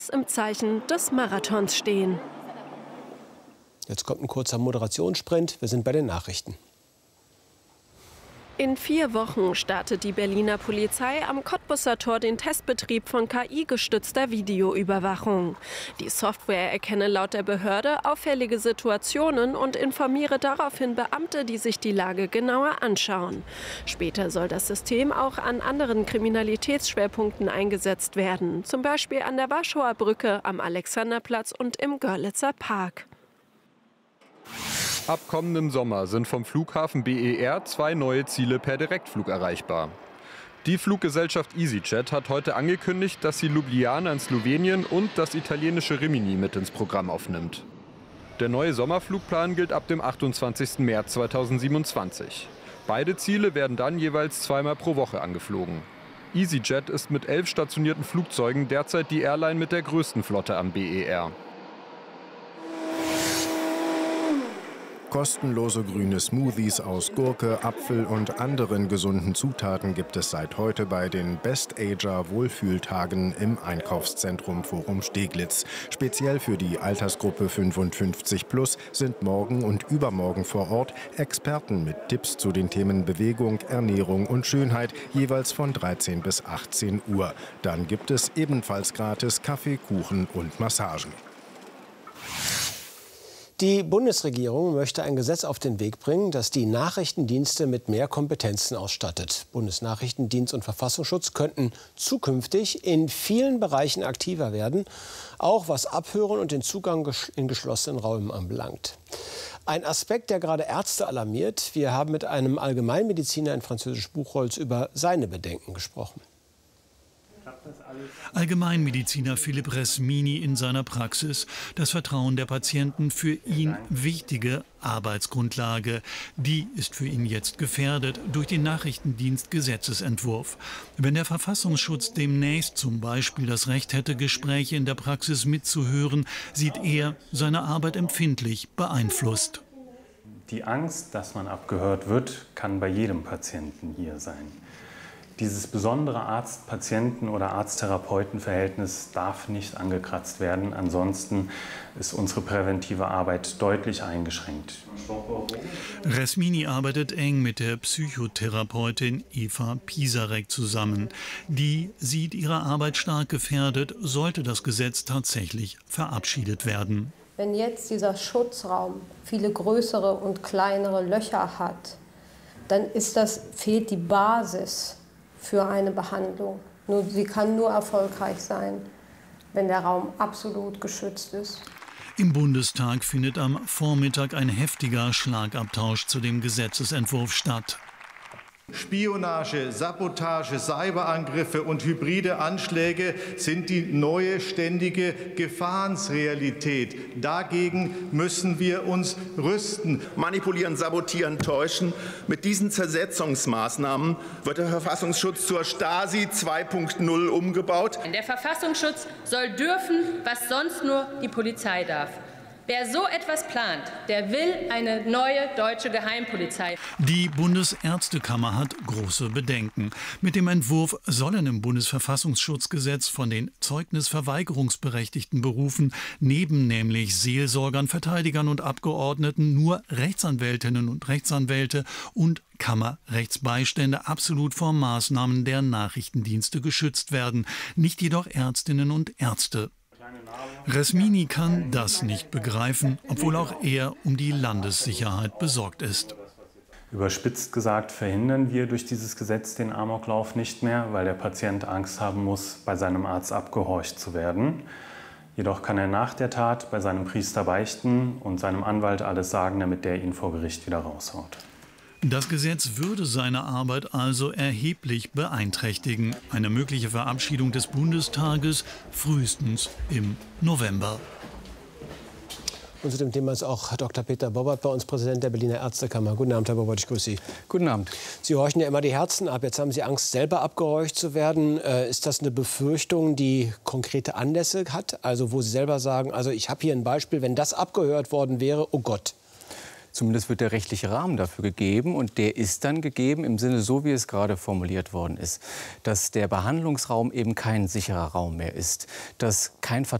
im Zeichen des Marathons stehen. Jetzt kommt ein kurzer Moderationssprint. Wir sind bei den Nachrichten. In 4 Wochen startet die Berliner Polizei am Kottbusser Tor den Testbetrieb von KI-gestützter Videoüberwachung. Die Software erkenne laut der Behörde auffällige Situationen und informiere daraufhin Beamte, die sich die Lage genauer anschauen. Später soll das System auch an anderen Kriminalitätsschwerpunkten eingesetzt werden, zum Beispiel an der Warschauer Brücke, am Alexanderplatz und im Görlitzer Park. Ab kommendem Sommer sind vom Flughafen BER 2 neue Ziele per Direktflug erreichbar. Die Fluggesellschaft EasyJet hat heute angekündigt, dass sie Ljubljana in Slowenien und das italienische Rimini mit ins Programm aufnimmt. Der neue Sommerflugplan gilt ab dem 28. März 2027. Beide Ziele werden dann jeweils 2-mal pro Woche angeflogen. EasyJet ist mit 11 stationierten Flugzeugen derzeit die Airline mit der größten Flotte am BER. Kostenlose grüne Smoothies aus Gurke, Apfel und anderen gesunden Zutaten gibt es seit heute bei den Best Ager Wohlfühltagen im Einkaufszentrum Forum Steglitz. Speziell für die Altersgruppe 55+ sind morgen und übermorgen vor Ort Experten mit Tipps zu den Themen Bewegung, Ernährung und Schönheit, jeweils von 13 bis 18 Uhr. Dann gibt es ebenfalls gratis Kaffee, Kuchen und Massagen. Die Bundesregierung möchte ein Gesetz auf den Weg bringen, das die Nachrichtendienste mit mehr Kompetenzen ausstattet. Bundesnachrichtendienst und Verfassungsschutz könnten zukünftig in vielen Bereichen aktiver werden, auch was Abhören und den Zugang in geschlossenen Räumen anbelangt. Ein Aspekt, der gerade Ärzte alarmiert. Wir haben mit einem Allgemeinmediziner in Französisch-Buchholz über seine Bedenken gesprochen. Allgemeinmediziner Philipp Resmini in seiner Praxis. Das Vertrauen der Patienten, für ihn wichtige Arbeitsgrundlage. Die ist für ihn jetzt gefährdet durch den Nachrichtendienst-Gesetzesentwurf. Wenn der Verfassungsschutz demnächst zum Beispiel das Recht hätte, Gespräche in der Praxis mitzuhören, sieht er seine Arbeit empfindlich beeinflusst. Die Angst, dass man abgehört wird, kann bei jedem Patienten hier sein. Dieses besondere Arzt-Patienten- oder Arzt-Therapeuten-Verhältnis darf nicht angekratzt werden. Ansonsten ist unsere präventive Arbeit deutlich eingeschränkt. Resmini arbeitet eng mit der Psychotherapeutin Eva Pisarek zusammen. Die sieht ihre Arbeit stark gefährdet, sollte das Gesetz tatsächlich verabschiedet werden. Wenn jetzt dieser Schutzraum viele größere und kleinere Löcher hat, dann fehlt die Basis für eine Behandlung. Sie kann nur erfolgreich sein, wenn der Raum absolut geschützt ist. Im Bundestag findet am Vormittag ein heftiger Schlagabtausch zu dem Gesetzesentwurf statt. Spionage, Sabotage, Cyberangriffe und hybride Anschläge sind die neue ständige Gefahrensrealität. Dagegen müssen wir uns rüsten. Manipulieren, sabotieren, täuschen. Mit diesen Zersetzungsmaßnahmen wird der Verfassungsschutz zur Stasi 2.0 umgebaut. Der Verfassungsschutz soll dürfen, was sonst nur die Polizei darf. Wer so etwas plant, der will eine neue deutsche Geheimpolizei. Die Bundesärztekammer hat große Bedenken. Mit dem Entwurf sollen im Bundesverfassungsschutzgesetz von den zeugnisverweigerungsberechtigten Berufen neben nämlich Seelsorgern, Verteidigern und Abgeordneten nur Rechtsanwältinnen und Rechtsanwälte und Kammerrechtsbeistände absolut vor Maßnahmen der Nachrichtendienste geschützt werden, nicht jedoch Ärztinnen und Ärzte. Resmini kann das nicht begreifen, obwohl auch er um die Landessicherheit besorgt ist. Überspitzt gesagt verhindern wir durch dieses Gesetz den Amoklauf nicht mehr, weil der Patient Angst haben muss, bei seinem Arzt abgehorcht zu werden. Jedoch kann er nach der Tat bei seinem Priester beichten und seinem Anwalt alles sagen, damit der ihn vor Gericht wieder raushaut. Das Gesetz würde seine Arbeit also erheblich beeinträchtigen. Eine mögliche Verabschiedung des Bundestages frühestens im November. Und zu dem Thema ist auch Dr. Peter Bobbert bei uns, Präsident der Berliner Ärztekammer. Guten Abend, Herr Bobbert, ich grüße Sie. Guten Abend. Sie horchen ja immer die Herzen ab. Jetzt haben Sie Angst, selber abgehorcht zu werden. Ist das eine Befürchtung, die konkrete Anlässe hat? Also wo Sie selber sagen, also ich habe hier ein Beispiel, wenn das abgehört worden wäre, oh Gott. Zumindest wird der rechtliche Rahmen dafür gegeben. Und der ist dann gegeben im Sinne, so wie es gerade formuliert worden ist, dass der Behandlungsraum eben kein sicherer Raum mehr ist, dass kein